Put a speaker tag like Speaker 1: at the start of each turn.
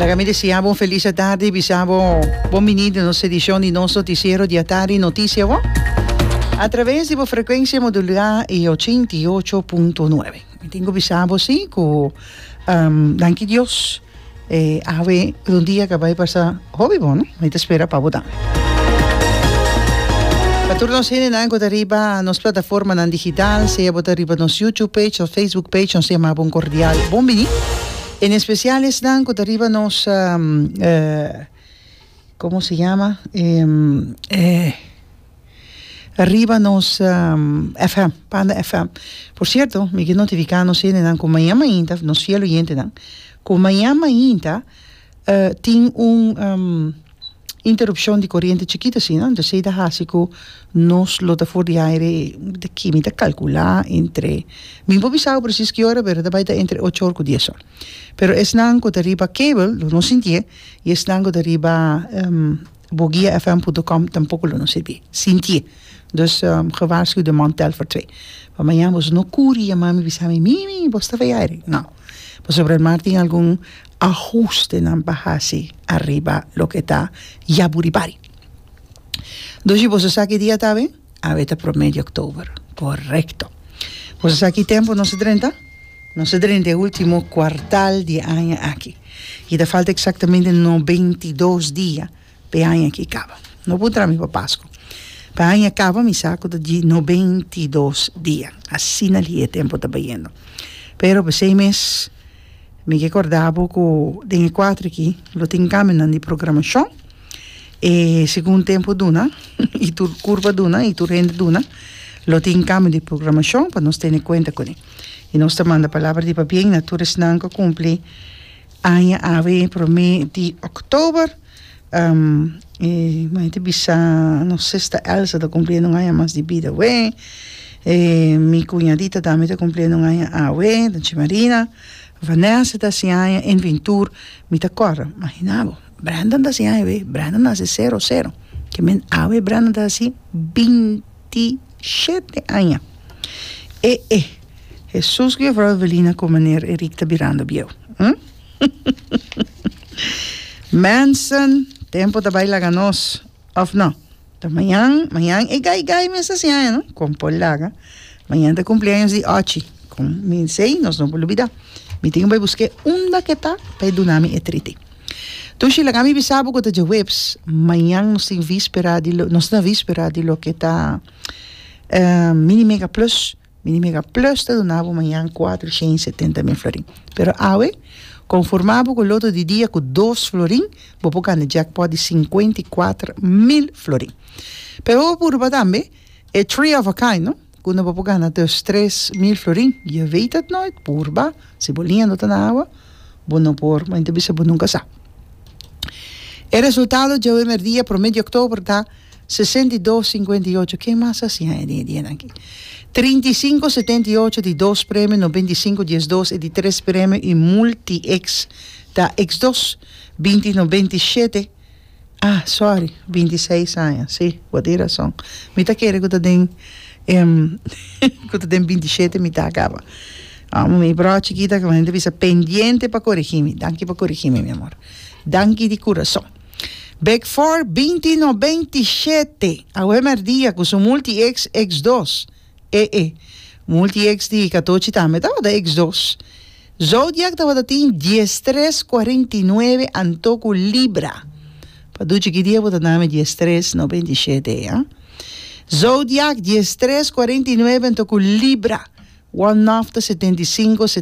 Speaker 1: La mi desiamo felice tardi, bisamo buon venire alla nostra edizione del nostro noticiero di Atari Notizia attraverso la frequenza modulare 88.9. Mi tengo bisamo sì, con danke Dios, ave un dia che vai passare hobby buono, mi te spera pa vodare. Paturno sene nango arriba a nostra piattaforma nan digital, se arriba a nostro YouTube page o Facebook page, non si chiama buon cordiale, buon venire. En especial es Danco, arriba nos, ¿cómo se llama? Arriba nos FM, Panda FM. Por cierto, me quiero notificar, no sé, con Miami Inta, nos fiel oyente, con Miami Inta, tiene interrupción de corriente chiquita, ¿sí? ¿No? Entonces, nos lo da fuera de aire, de química, calcular entre, mi poco sabe preciso qué hora, pero de entre 8 horas y 10 horas. Pero es nango de arriba cable, lo no sentí, y es nango de arriba bogiafm.com, tampoco lo no sentí. Sentí. Dus gewaarschuwd de man tel voor 2. Maar mañana was no curia, mami, bisami, mimi, vos te ve aire. No. Pues sobre el martín algún ajuste en bajase arriba lo que está ya buribari. Entonces, vos saque día tabe, a ver, promedio octubre. Correcto. Vos saque tiempo, no se 30. No se 30 el último cuartal de año aquí. Y te falta exactamente 92 días para año que acaba. No puedo mi papasco. Para año acaba, mi saco de 92 días. Así no le tiempo está yendo. Pero por 6 meses, me recordaba que en el 4 aquí, lo tengo caminando de programación. Según tempo duna, y tu curva duna, y tu rende duna, lo tengo caminando de programación para nos tener cuenta con él. Y nos te manda palabra de papier, natura snanco cumple año ave promedio de octubre. Maite bisa, no sé, está Elsa está cumpliendo un año más de vida, güey. Mi cuñadita también está cumpliendo un año, güey, Doña Marina. Vanessa está hace año en Ventura, mi te acuerdo, imaginaba. Brandon está hace año, güey, Brandon hace 0. Que men, Brandon está hace 27 años. Jesús que fue Evelina con manera Eric está virando bio. Manson, tempo de bailar ganos, of no. Mañana, gai, me está haciendo, ¿no? Con Polaga. Mañana de cumpleaños de Ochi. Con mi 6, nos no puedo olvidar. Mi tengo que buscar una que está para donarme el trite. Entonces, la gami bisabo que te webs, mañana nos está víspera de lo que está Mini Mega Plus. Mini Mega Plus te donava mañana 470.000 florin. Pero ahora, conformado con el otro de día con 2 florin, vos pones el jackpot de 54.000 florin. Pero por también, es 3 of a kind, ¿no? Cuando vos ganas 3.000 florin, je weet het nooit, purba, si bolían no tan agua, vos no por, maar entonces vos nunca sabes. El resultado, yo el día promedio octubre está 62.58. ¿Qué más hacía el día aquí? 35.78 de 2 premios, 95.12 de 3 premios y multi-X da X2, 20.97. Ah, sorry, 26 años, sí, wat die razón. Mita quiere que te den 27, mita acaba. Mi bro chiquita que la gente dice pendiente para corregirme. Danke para corregirme, mi amor. Danke de corazón. Back 4, 20.97. Ahora el día con su multi-X X2. Multi-X de 14 también estaba de X2. Zodiac estaba de 10.349 Antoco Libra. Para tu chiquitilla, pues nada 10.397, ¿eh? Zodiac 10.349 Antoco Libra. One of the 75,